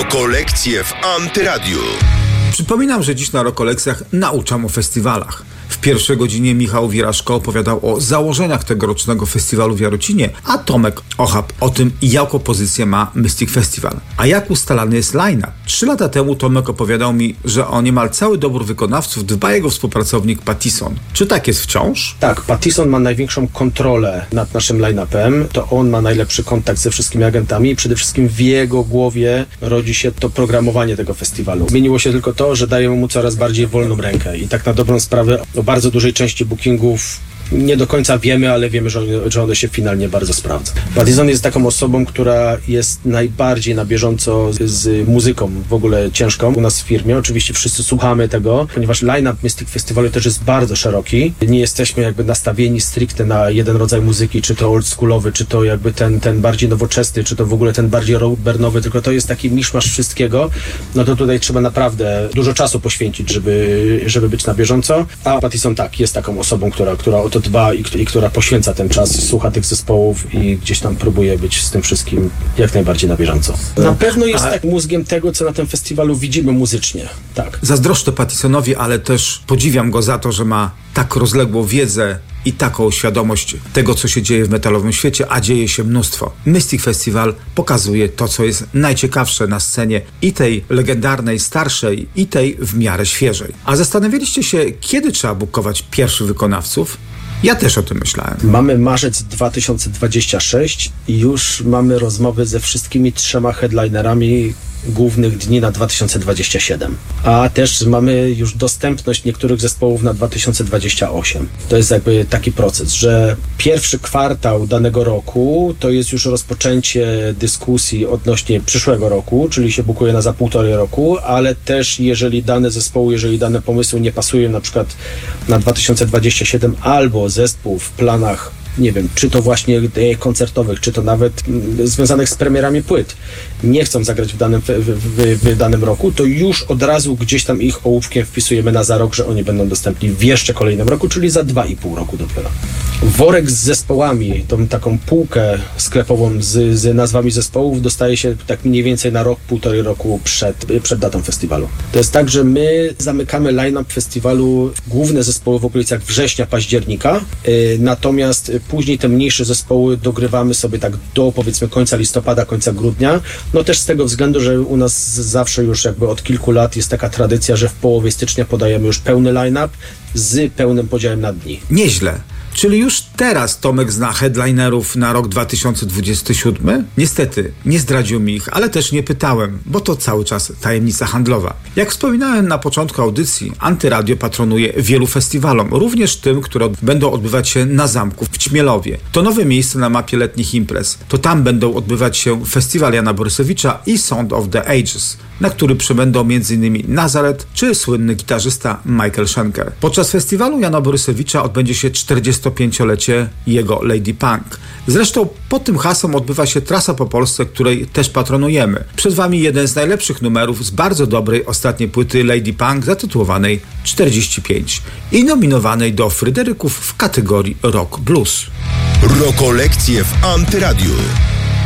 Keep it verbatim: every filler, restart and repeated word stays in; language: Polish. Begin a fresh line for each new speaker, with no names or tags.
Rokolekcje w Antyradiu.
Przypominam, że dziś na Rokolekcjach nauczam o festiwalach. W pierwszej godzinie Michał Wiraszko opowiadał o założeniach tegorocznego festiwalu w Jarocinie, a Tomek Ochab o tym, jaką pozycję ma Mystic Festival. A jak ustalany jest line-up? Trzy lata temu Tomek opowiadał mi, że o niemal cały dobór wykonawców dba jego współpracownik Pattison. Czy tak jest wciąż?
Tak, Pattison ma największą kontrolę nad naszym line-upem. To on ma najlepszy kontakt ze wszystkimi agentami i przede wszystkim w jego głowie rodzi się to programowanie tego festiwalu. Zmieniło się tylko to, że dajemy mu coraz bardziej wolną rękę i tak na dobrą sprawę o bardzo dużej części bookingów nie do końca wiemy, ale wiemy, że one, że one się finalnie bardzo sprawdza. Pattison jest taką osobą, która jest najbardziej na bieżąco z, z muzyką w ogóle ciężką u nas w firmie. Oczywiście wszyscy słuchamy tego, ponieważ line-up Mystic Festiwalu też jest bardzo szeroki. Nie jesteśmy jakby nastawieni stricte na jeden rodzaj muzyki, czy to oldschoolowy, czy to jakby ten, ten bardziej nowoczesny, czy to w ogóle ten bardziej rockburnowy, tylko to jest taki miszmasz wszystkiego. No to tutaj trzeba naprawdę dużo czasu poświęcić, żeby, żeby być na bieżąco. A Pattison tak, jest taką osobą, która, która o to dba i, i która poświęca ten czas, słucha tych zespołów i gdzieś tam próbuje być z tym wszystkim jak najbardziej na bieżąco. Na pewno jest tak mózgiem tego, co na tym festiwalu widzimy muzycznie. Tak.
Zazdroszczę Pattisonowi, ale też podziwiam go za to, że ma tak rozległą wiedzę i taką świadomość tego, co się dzieje w metalowym świecie, a dzieje się mnóstwo. Mystic Festival pokazuje to, co jest najciekawsze na scenie i tej legendarnej, starszej, i tej w miarę świeżej. A zastanawialiście się, kiedy trzeba bukować pierwszych wykonawców? Ja też o tym myślałem.
Mamy marzec dwa tysiące dwudziesty szósty i już mamy rozmowy ze wszystkimi trzema headlinerami głównych dni na dwa tysiące dwudziesty siódmy. A też mamy już dostępność niektórych zespołów na dwa tysiące dwudziesty ósmy. To jest jakby taki proces, że pierwszy kwartał danego roku to jest już rozpoczęcie dyskusji odnośnie przyszłego roku, czyli się bukuje na za półtorej roku, ale też jeżeli dane zespoły, jeżeli dane pomysły nie pasują na przykład na dwa tysiące dwudziesty siódmy albo zespół w planach, nie wiem, czy to właśnie koncertowych, czy to nawet m, związanych z premierami płyt, nie chcą zagrać w danym, w, w, w danym roku, to już od razu gdzieś tam ich ołówkiem wpisujemy na za rok, że oni będą dostępni w jeszcze kolejnym roku, czyli za dwa i pół roku dopiero. Worek z zespołami, tą taką półkę sklepową z, z nazwami zespołów dostaje się tak mniej więcej na rok, półtorej roku przed, przed datą festiwalu. To jest tak, że my zamykamy line-up festiwalu, główne zespoły w okolicach września, października, yy, natomiast później te mniejsze zespoły dogrywamy sobie tak do powiedzmy końca listopada, końca grudnia. No też z tego względu, że u nas zawsze już jakby od kilku lat jest taka tradycja, że w połowie stycznia podajemy już pełny line-up z pełnym podziałem na dni.
Nieźle. Czyli już teraz Tomek zna headlinerów na rok dwa tysiące dwudziesty siódmy? Niestety, nie zdradził mi ich, ale też nie pytałem, bo to cały czas tajemnica handlowa. Jak wspominałem na początku audycji, Antyradio patronuje wielu festiwalom, również tym, które będą odbywać się na zamku w Ćmielowie. To nowe miejsce na mapie letnich imprez. To tam będą odbywać się festiwal Jana Borysewicza i Sound of the Ages, na który przybędą m.in. Nazaret czy słynny gitarzysta Michael Schenker. Podczas festiwalu Jana Borysewicza odbędzie się czterdziestopięciolecie jego Lady Punk. Zresztą pod tym hasłem odbywa się trasa po Polsce, której też patronujemy. Przed wami jeden z najlepszych numerów z bardzo dobrej ostatniej płyty Lady Punk zatytułowanej czterdzieści pięć i nominowanej do Fryderyków w kategorii Rock Blues.
Rokolekcje w Antyradiu.